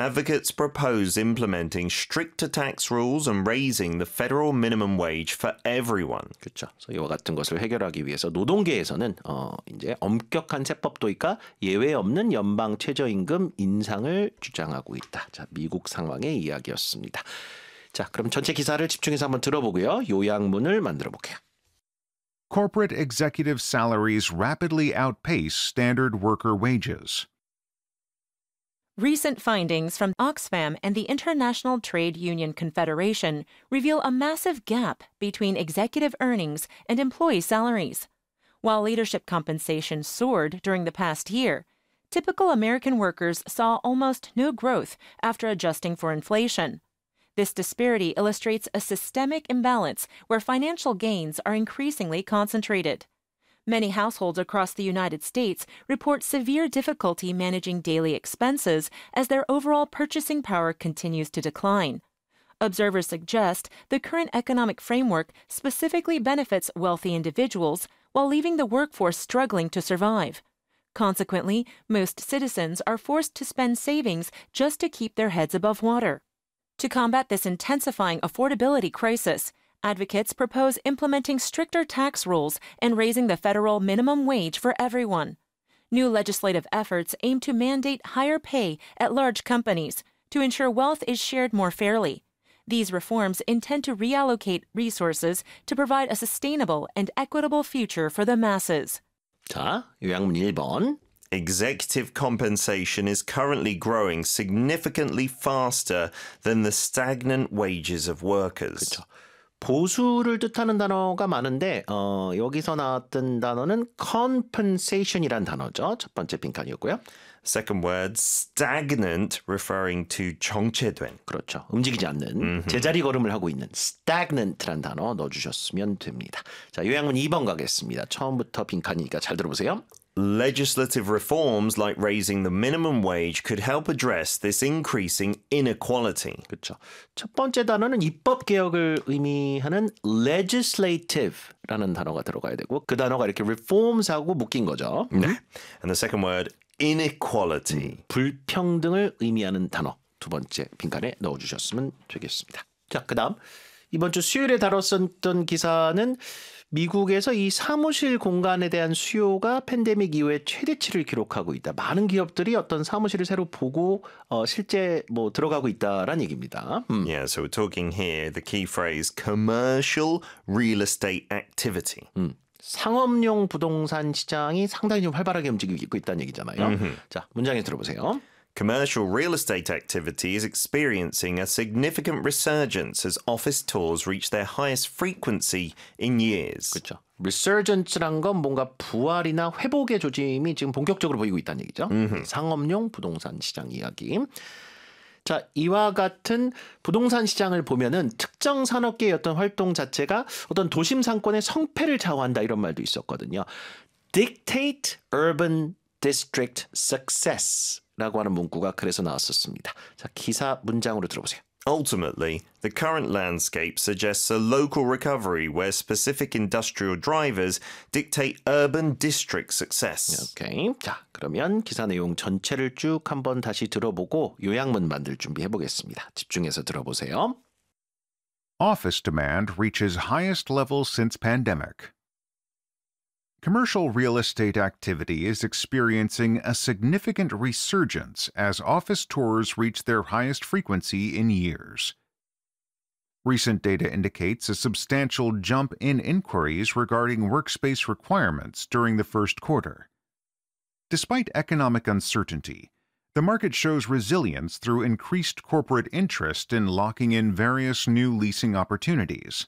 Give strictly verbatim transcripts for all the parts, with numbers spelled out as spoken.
Advocates propose implementing stricter tax rules and raising the federal minimum wage for everyone. 그렇죠. 그래서 이와 같은 것을 해결하기 위해서 노동계에서는 어, 이제 엄격한 세법 도입과 예외 없는 연방 최저임금 인상을 주장하고 있다. 자, 미국 상황의 이야기였습니다. 자, 그럼 전체 기사를 집중해서 한번 들어보고요. 요약문을 만들어 볼게요. Corporate executive salaries rapidly outpace standard worker wages. Recent findings from Oxfam and the International Trade Union Confederation reveal a massive gap between executive earnings and employee salaries. While leadership compensation soared during the past year, typical American workers saw almost no growth after adjusting for inflation. This disparity illustrates a systemic imbalance where financial gains are increasingly concentrated. Many households across the United States report severe difficulty managing daily expenses as their overall purchasing power continues to decline. Observers suggest the current economic framework specifically benefits wealthy individuals while leaving the workforce struggling to survive. Consequently, most citizens are forced to spend savings just to keep their heads above water. To combat this intensifying affordability crisis, advocates propose implementing stricter tax rules and raising the federal minimum wage for everyone. New legislative efforts aim to mandate higher pay at large companies to ensure wealth is shared more fairly. These reforms intend to reallocate resources to provide a sustainable and equitable future for the masses. 자, 요약문 일 번. Executive compensation is currently growing significantly faster than the stagnant wages of workers. 그렇죠. 보수를 뜻하는 단어가 많은데 어, 여기서 나왔던 단어는 compensation이란 단어죠. 첫 번째 빈칸이었고요. Second word, stagnant, referring to 정체된. 그렇죠. 움직이지 않는 mm-hmm. 제자리 걸음을 하고 있는 stagnant란 단어 넣어주셨으면 됩니다. 자, 요약문 이 번 가겠습니다. 처음부터 빈칸이니까 잘 들어보세요. Legislative reforms like raising the minimum wage could help address this increasing inequality. 그렇죠. 첫 번째 단어는 입법 개혁을 의미하는 legislative라는 단어가 들어가야 되고 그 단어가 이렇게 reforms하고 묶인 거죠. 네. And the second word, inequality. 음, 불평등을 의미하는 단어 두 번째 빈칸에 넣어주셨으면 되겠습니다. 자, 그다음 이번 주 수요일에 다뤘었던 기사는 미국에서 이 사무실 공간에 대한 수요가 팬데믹 이후에 최대치를 기록하고 있다. 많은 기업들이 어떤 사무실을 새로 보고 어, 실제 뭐 들어가고 있다라는 얘기입니다. 음. Yeah, so we're talking here the key phrase commercial real estate activity. 음. 상업용 부동산 시장이 상당히 좀 활발하게 움직이고 있다는 얘기잖아요. Mm-hmm. 자, 문장에 들어보세요. Commercial real estate activity is experiencing a significant resurgence as office tours reach their highest frequency in years. 그렇죠. resurgence란 건 뭔가 부활이나 회복의 조짐이 지금 본격적으로 보이고 있다는 얘기죠. Mm-hmm. 상업용 부동산 시장 이야기. 자, 이와 같은 부동산 시장을 보면은 특정 산업계의 어떤 활동 자체가 어떤 도심 상권의 성패를 좌우한다 이런 말도 있었거든요. Dictate urban district success. 라고 하는 문구가 그래서 나왔었습니다. 자, 기사 문장으로 들어보세요. Ultimately, the current landscape suggests a local recovery where specific industrial drivers dictate urban district success. 오케이. 자, 그러면 기사 내용 전체를 쭉 한번 다시 들어보고 요약문 만들 준비해 보겠습니다. 집중해서 들어보세요. Office demand reaches highest level since pandemic. Commercial real estate activity is experiencing a significant resurgence as office tours reach their highest frequency in years. Recent data indicates a substantial jump in inquiries regarding workspace requirements during the first quarter. Despite economic uncertainty, the market shows resilience through increased corporate interest in locking in various new leasing opportunities.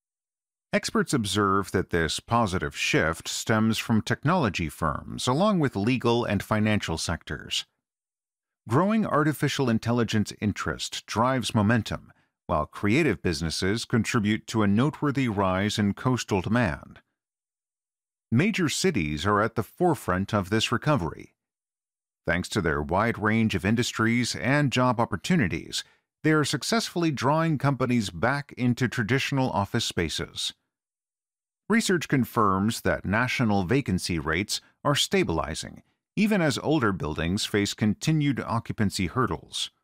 Experts observe that this positive shift stems from technology firms along with legal and financial sectors. Growing artificial intelligence interest drives momentum, while creative businesses contribute to a noteworthy rise in coastal demand. Major cities are at the forefront of this recovery. Thanks to their wide range of industries and job opportunities, they are successfully drawing companies back into traditional office spaces. Research confirms that national vacancy rates are stabilizing, even as older buildings face continued occupancy hurdles.